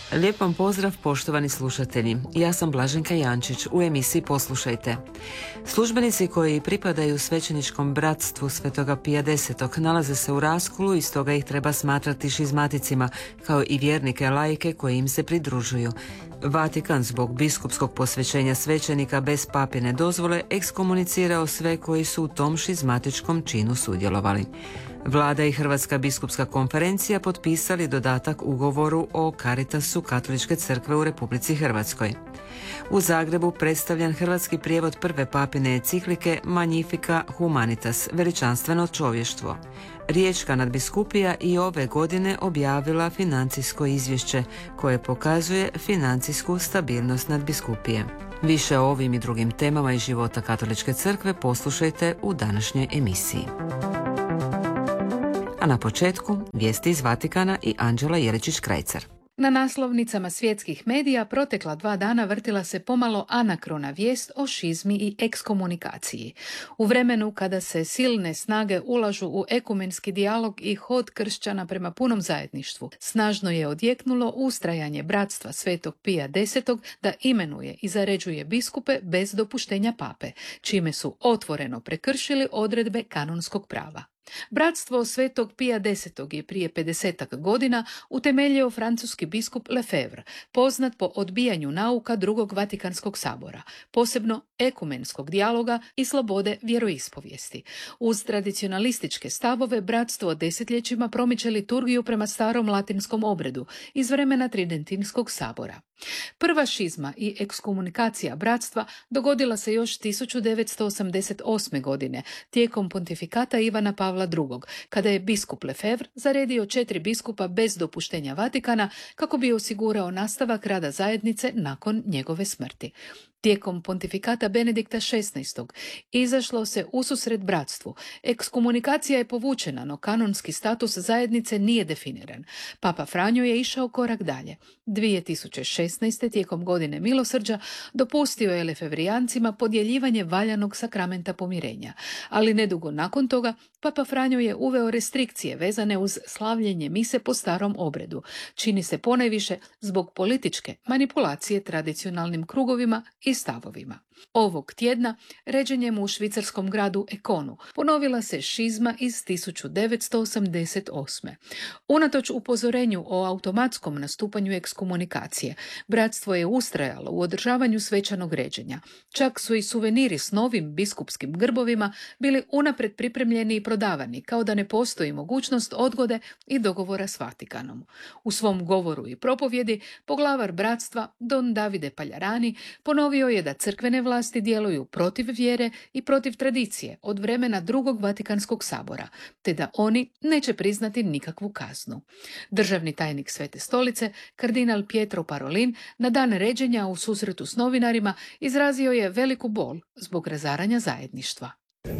Lijep vam pozdrav, poštovani slušatelji. Ja sam Blaženka Jančić, u emisiji Poslušajte. Službenici koji pripadaju svećeničkom bratstvu Svetoga Pija X nalaze se u raskolu i stoga ih treba smatrati šizmaticima, kao i vjernike laike koji im se pridružuju. Vatikan zbog biskupskog posvećenja svećenika bez papine dozvole ekskomunicirao sve koji su u tom šizmatičkom činu sudjelovali. Vlada i Hrvatska biskupska konferencija potpisali dodatak ugovoru o Caritasu Katoličke crkve u Republici Hrvatskoj. U Zagrebu predstavljan hrvatski prijevod prve papine enciklike Magnifica Humanitas, veličanstveno čovještvo. Riječka nadbiskupija i ove godine objavila financijsko izvješće koje pokazuje financijsku stabilnost nadbiskupije. Više o ovim i drugim temama iz života Katoličke crkve poslušajte u današnjoj emisiji. A na početku vijesti iz Vatikana i Anđela Jeličić-Krajcar. Na naslovnicama svjetskih medija protekla 2 dana vrtila se pomalo anakrona vijest o šizmi i ekskomunikaciji. U vremenu kada se silne snage ulažu u ekumenski dijalog i hod kršćana prema punom zajedništvu, snažno je odjeknulo ustrajanje bratstva Svetog Pija X da imenuje i zaređuje biskupe bez dopuštenja pape, čime su otvoreno prekršili odredbe kanonskog prava. Bratstvo Svetog Pija X je prije 50 godina utemeljio francuski biskup Lefebvre, poznat po odbijanju nauka Drugog Vatikanskog sabora, posebno ekumenskog dijaloga i slobode vjeroispovijesti. Uz tradicionalističke stavove bratstvo desetljećima promiče liturgiju prema starom latinskom obredu iz vremena Tridentinskog sabora. Prva šizma i ekskomunikacija bratstva dogodila se još 1988. godine tijekom pontifikata Ivana Pavla II, kada je biskup Lefebvre zaredio 4 biskupa bez dopuštenja Vatikana kako bi osigurao nastavak rada zajednice nakon njegove smrti. Tijekom pontifikata Benedikta XVI. Izašlo se ususret bratstvu. Ekskomunikacija je povučena, no kanonski status zajednice nije definiran. Papa Franjo je išao korak dalje. 2016. tijekom godine milosrđa dopustio je lefevrijancima podjeljivanje valjanog sakramenta pomirenja, ali nedugo nakon toga Papa Franjo je uveo restrikcije vezane uz slavljenje mise po starom obredu. Čini se ponajviše zbog političke manipulacije tradicionalnim krugovima i stavovima. Ovog tjedna, ređenjem u švicarskom gradu Ekonu, ponovila se šizma iz 1988. Unatoč upozorenju o automatskom nastupanju ekskomunikacije, bratstvo je ustrajalo u održavanju svečanog ređenja. Čak su i suveniri s novim biskupskim grbovima bili unaprijed pripremljeni i prodavani, kao da ne postoji mogućnost odgode i dogovora s Vatikanom. U svom govoru i propovjedi poglavar bratstva, Don Davide Paljarani, ponovio je da crkvene vlasti djeluju protiv vjere i protiv tradicije od vremena Drugog Vatikanskog sabora, te da oni neće priznati nikakvu kaznu. Državni tajnik Svete stolice, kardinal Pietro Parolin, na dan ređenja u susretu s novinarima izrazio je veliku bol zbog razaranja zajedništva.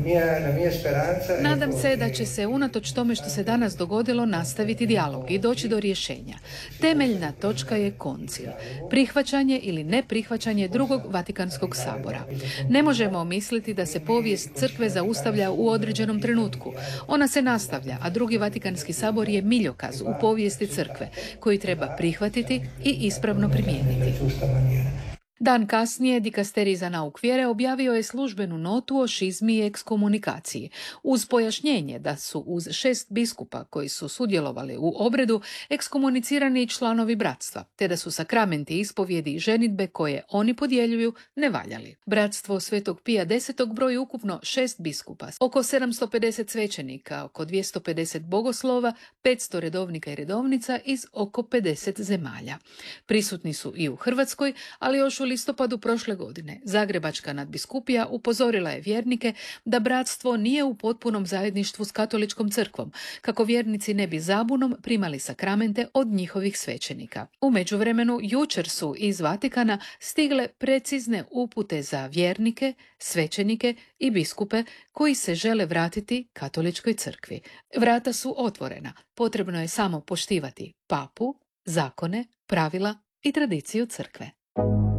Nadam se da će se unatoč tome što se danas dogodilo nastaviti dijalog i doći do rješenja. Temeljna točka je koncil, prihvaćanje ili neprihvaćanje Drugog Vatikanskog sabora. Ne možemo misliti da se povijest crkve zaustavlja u određenom trenutku. Ona se nastavlja, a Drugi Vatikanski sabor je miljokaz u povijesti crkve koji treba prihvatiti i ispravno primijeniti. Dan kasnije dikasterij za nauk vjere objavio je službenu notu o šizmi i ekskomunikaciji, uz pojašnjenje da su uz 6 biskupa koji su sudjelovali u obredu ekskomunicirani članovi bratstva, te da su sakramenti ispovjedi i ženidbe koje oni podjeljuju nevaljali. Bratstvo Svetog Pija X broji ukupno 6 biskupa, oko 750 svećenika, oko 250 bogoslova, 500 redovnika i redovnica iz oko 50 zemalja. Prisutni su i u Hrvatskoj, ali još u listopadu prošle godine Zagrebačka nadbiskupija upozorila je vjernike da bratstvo nije u potpunom zajedništvu s katoličkom crkvom, kako vjernici ne bi zabunom primali sakramente od njihovih svećenika. U međuvremenu, jučer su iz Vatikana stigle precizne upute za vjernike, svećenike i biskupe koji se žele vratiti katoličkoj crkvi. Vrata su otvorena, potrebno je samo poštivati papu, zakone, pravila i tradiciju crkve.